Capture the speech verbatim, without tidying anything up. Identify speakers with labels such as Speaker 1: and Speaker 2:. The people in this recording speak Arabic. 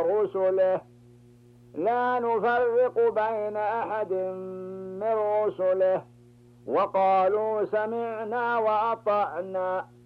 Speaker 1: رسله لا نفرق بين أحد من رسله وقالوا سمعنا وأطعنا